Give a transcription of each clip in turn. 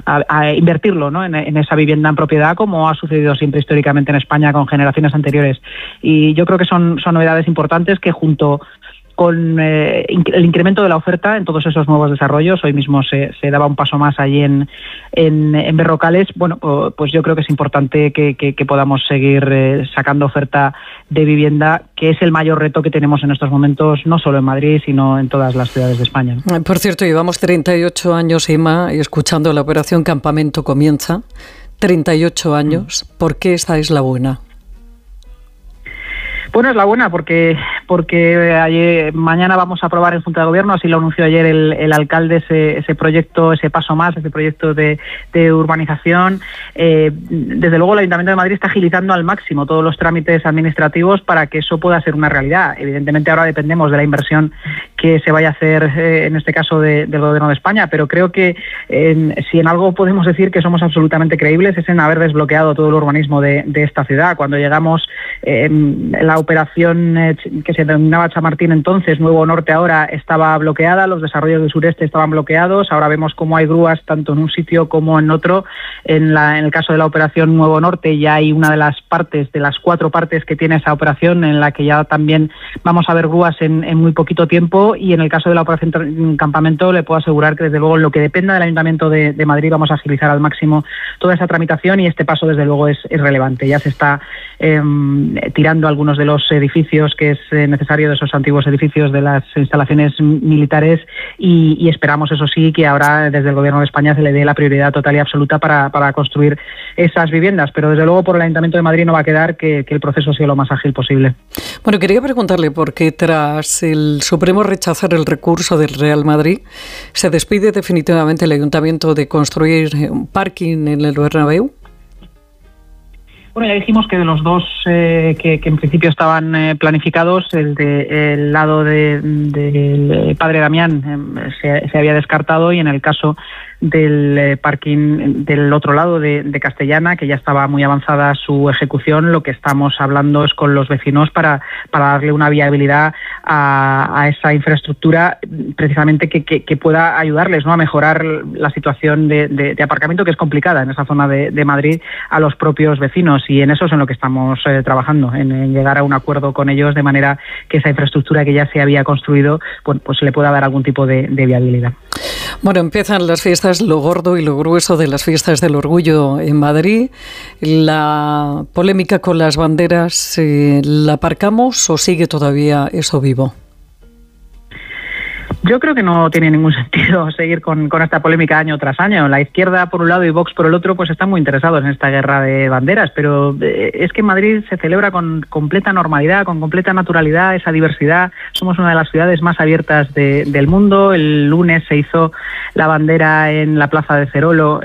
a invertirlo, ¿no? en esa vivienda en propiedad, como ha sucedido siempre históricamente en España con generaciones anteriores. Y yo creo que son novedades importantes que, junto con el incremento de la oferta en todos esos nuevos desarrollos, hoy mismo se daba un paso más allí en Berrocales. Bueno, pues yo creo que es importante que podamos seguir sacando oferta de vivienda, que es el mayor reto que tenemos en estos momentos, no solo en Madrid, sino en todas las ciudades de España. Por cierto, llevamos 38 años, Inma, escuchando la operación Campamento Comienza. 38 años. ¿Por qué esta es la buena? Bueno, es la buena porque mañana vamos a aprobar en Junta de Gobierno, así lo anunció ayer el alcalde, ese proyecto, ese paso más, ese proyecto de urbanización. Desde luego el Ayuntamiento de Madrid está agilizando al máximo todos los trámites administrativos para que eso pueda ser una realidad. Evidentemente ahora dependemos de la inversión que se vaya a hacer, en este caso del Gobierno de España, pero creo que si en algo podemos decir que somos absolutamente creíbles es en haber desbloqueado todo el urbanismo de esta ciudad. Cuando llegamos, la operación que se denominaba Chamartín entonces, Nuevo Norte ahora, estaba bloqueada, los desarrollos del sureste estaban bloqueados, ahora vemos cómo hay grúas tanto en un sitio como en otro. En el caso de la operación Nuevo Norte ya hay una de las 4 partes que tiene esa operación, en la que ya también vamos a ver grúas en muy poquito tiempo, y en el caso de la operación Campamento le puedo asegurar que desde luego en lo que dependa del Ayuntamiento de Madrid vamos a agilizar al máximo toda esa tramitación, y este paso desde luego es relevante. Ya se está tirando algunos de los edificios que es necesario, de esos antiguos edificios de las instalaciones militares, y esperamos, eso sí, que ahora desde el Gobierno de España se le dé la prioridad total y absoluta para construir esas viviendas, pero desde luego por el Ayuntamiento de Madrid no va a quedar que el proceso sea lo más ágil posible. Bueno, quería preguntarle por qué, tras el Supremo rechazar el recurso del Real Madrid, se despide definitivamente el Ayuntamiento de construir un parking en el Bernabéu. Bueno, ya dijimos que de los dos que en principio estaban planificados, el lado del padre Damián se había descartado, y en el caso del parking del otro lado de Castellana, que ya estaba muy avanzada su ejecución, lo que estamos hablando es con los vecinos para darle una viabilidad a esa infraestructura, precisamente que pueda ayudarles, ¿no?, a mejorar la situación de aparcamiento, que es complicada en esa zona de Madrid, a los propios vecinos, y en eso es en lo que estamos trabajando, en llegar a un acuerdo con ellos de manera que esa infraestructura que ya se había construido pues le pueda dar algún tipo de viabilidad. Bueno, empiezan las fiestas, lo gordo y lo grueso de las fiestas del orgullo en Madrid. La polémica con las banderas, ¿la aparcamos o sigue todavía eso vivo? Yo creo que no tiene ningún sentido seguir con esta polémica año tras año. La izquierda por un lado y Vox por el otro pues están muy interesados en esta guerra de banderas, pero es que en Madrid se celebra con completa normalidad, con completa naturalidad esa diversidad. Somos una de las ciudades más abiertas del mundo. El lunes se hizo la bandera en la plaza de Cerolo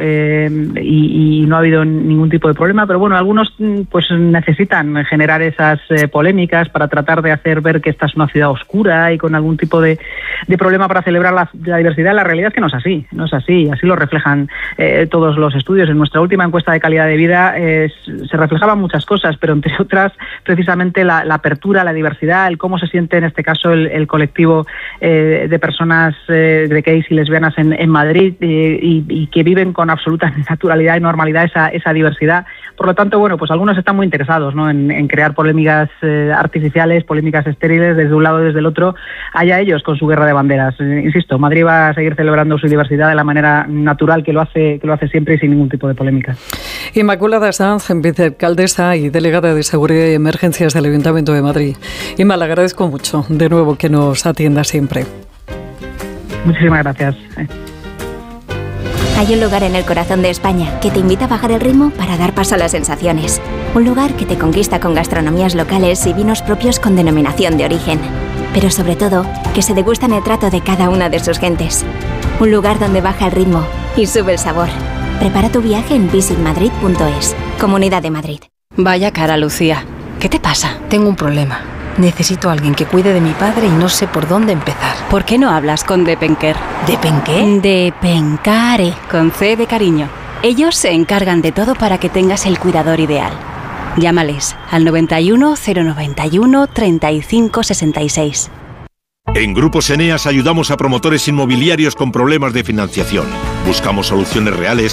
y no ha habido ningún tipo de problema, pero bueno, algunos pues necesitan generar esas polémicas para tratar de hacer ver que esta es una ciudad oscura y con algún tipo de problema para celebrar la diversidad. La realidad es que no es así, así lo reflejan todos los estudios. En nuestra última encuesta de calidad de vida se reflejaban muchas cosas, pero entre otras precisamente la apertura, la diversidad, el cómo se siente en este caso el colectivo de personas de gays y lesbianas en Madrid y que viven con absoluta naturalidad y normalidad esa diversidad. Por lo tanto, bueno, pues algunos están muy interesados, ¿no?, en crear polémicas artificiales, polémicas estériles desde un lado y desde el otro, allá ellos con su guerra de banderas. Insisto, Madrid va a seguir celebrando su diversidad de la manera natural que lo hace siempre y sin ningún tipo de polémica. Inmaculada Sanz, vicealcaldesa y delegada de Seguridad y Emergencias del Ayuntamiento de Madrid. Inma, le agradezco mucho de nuevo que nos atienda siempre. Muchísimas gracias. Hay un lugar en el corazón de España que te invita a bajar el ritmo para dar paso a las sensaciones. Un lugar que te conquista con gastronomías locales y vinos propios con denominación de origen. Pero sobre todo, que se degustan el trato de cada una de sus gentes. Un lugar donde baja el ritmo y sube el sabor. Prepara tu viaje en visitmadrid.es. Comunidad de Madrid. Vaya cara, Lucía. ¿Qué te pasa? Tengo un problema. Necesito a alguien que cuide de mi padre y no sé por dónde empezar. ¿Por qué no hablas con Depenker? ¿Depenqué? Depencare, con C de cariño. Ellos se encargan de todo para que tengas el cuidador ideal. Llámales al 91 091 35 66. En Grupos Eneas ayudamos a promotores inmobiliarios con problemas de financiación. Buscamos soluciones reales